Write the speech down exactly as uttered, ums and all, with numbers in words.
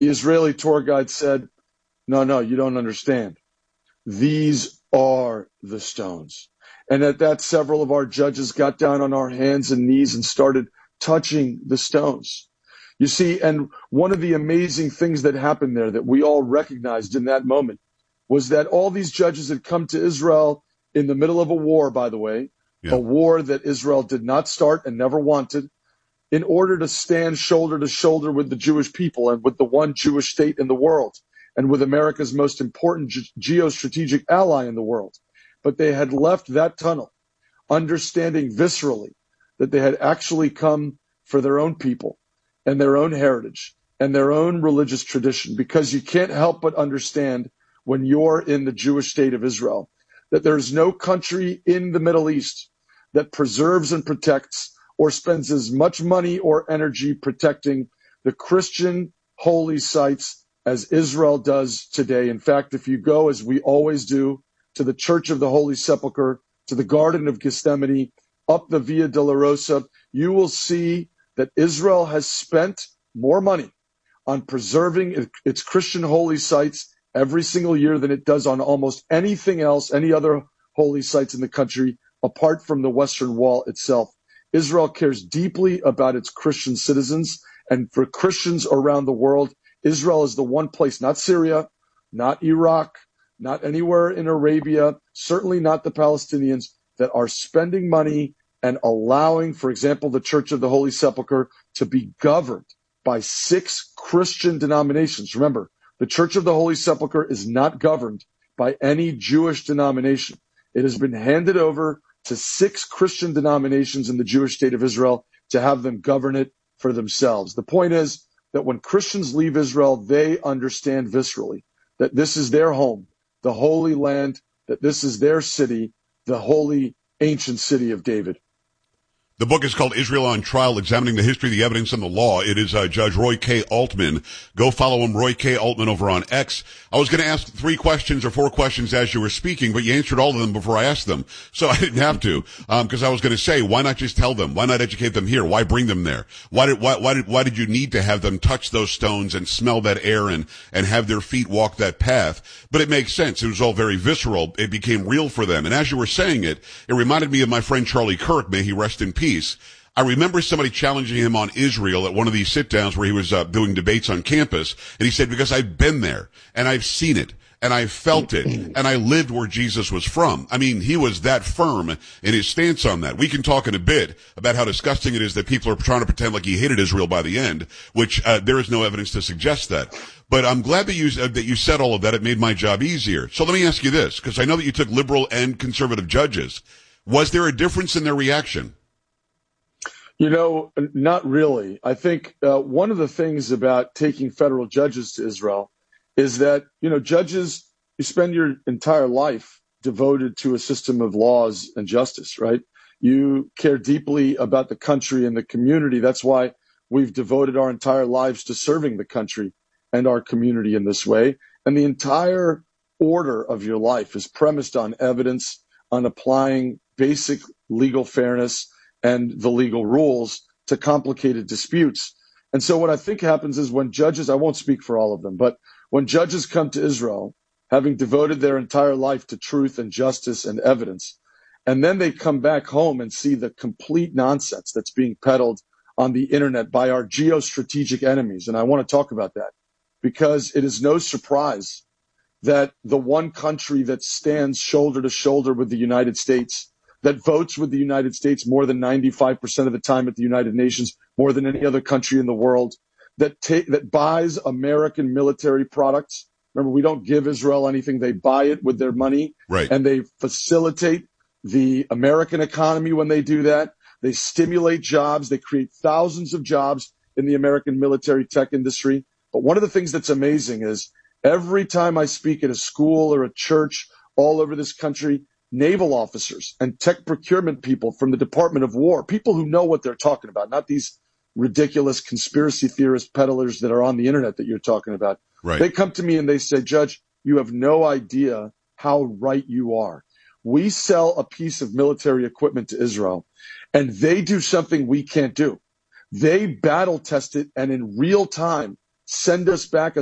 The Israeli tour guide said, no, no, you don't understand. These are the stones. And at that, several of our judges got down on our hands and knees and started touching the stones. You see, and one of the amazing things that happened there that we all recognized in that moment was that all these judges had come to Israel in the middle of a war, by the way, yeah. a war that Israel did not start and never wanted, in order to stand shoulder to shoulder with the Jewish people and with the one Jewish state in the world and with America's most important ge- geostrategic ally in the world. But they had left that tunnel, understanding viscerally that they had actually come for their own people and their own heritage and their own religious tradition, because you can't help but understand when you're in the Jewish state of Israel that there's no country in the Middle East that preserves and protects or spends as much money or energy protecting the Christian holy sites as Israel does today. In fact, if you go, as we always do, to the Church of the Holy Sepulchre, to the Garden of Gethsemane, up the Via Dolorosa, you will see that Israel has spent more money on preserving its Christian holy sites every single year than it does on almost anything else, any other holy sites in the country, apart from the Western Wall itself. Israel cares deeply about its Christian citizens, and for Christians around the world, Israel is the one place, not Syria, not Iraq, not anywhere in Arabia, certainly not the Palestinians, that are spending money and allowing, for example, the Church of the Holy Sepulchre to be governed by six Christian denominations. Remember, the Church of the Holy Sepulchre is not governed by any Jewish denomination. It has been handed over to six Christian denominations in the Jewish state of Israel to have them govern it for themselves. The point is that when Christians leave Israel, they understand viscerally that this is their home, the Holy Land, that this is their city, the holy ancient city of David. The book is called Israel on Trial, Examining the History, the Evidence, and the Law. It is uh, Judge Roy K. Altman. Go follow him, Roy K. Altman, over on X. I was going to ask three questions or four questions as you were speaking, but you answered all of them before I asked them. So I didn't have to, because um, I was going to say, why not just tell them? Why not educate them here? Why bring them there? Why did why, why did why did you need to have them touch those stones and smell that air and and have their feet walk that path? But it makes sense. It was all very visceral. It became real for them. And as you were saying it, it reminded me of my friend Charlie Kirk. May he rest in peace. I remember somebody challenging him on Israel at one of these sit-downs where he was uh, doing debates on campus, and he said, because I've been there, and I've seen it, and I've felt it, and I lived where Jesus was from. I mean, he was that firm in his stance on that. We can talk in a bit about how disgusting it is that people are trying to pretend like he hated Israel by the end, which uh, there is no evidence to suggest that. But I'm glad that you uh, that you said all of that. It made my job easier. So let me ask you this, because I know that you took liberal and conservative judges. Was there a difference in their reaction? You know, not really. I think uh, one of the things about taking federal judges to Israel is that, you know, judges, you spend your entire life devoted to a system of laws and justice, right? You care deeply about the country and the community. That's why we've devoted our entire lives to serving the country and our community in this way. And the entire order of your life is premised on evidence, on applying basic legal fairness and the legal rules to complicated disputes. And so what I think happens is when judges, I won't speak for all of them, but when judges come to Israel, having devoted their entire life to truth and justice and evidence, and then they come back home and see the complete nonsense that's being peddled on the internet by our geostrategic enemies. And I want to talk about that because it is no surprise that the one country that stands shoulder to shoulder with the United States, that votes with the United States more than ninety-five percent of the time at the United Nations, more than any other country in the world, that ta- that buys American military products. Remember, we don't give Israel anything. They buy it with their money. Right. And they facilitate the American economy when they do that. They stimulate jobs. They create thousands of jobs in the American military tech industry. But one of the things that's amazing is every time I speak at a school or a church all over this country, naval officers and tech procurement people from the Department of War, people who know what they're talking about, not these ridiculous conspiracy theorist peddlers that are on the internet that you're talking about. Right. They come to me and they say, Judge, you have no idea how right you are. We sell a piece of military equipment to Israel, and they do something we can't do. They battle test it and in real time send us back a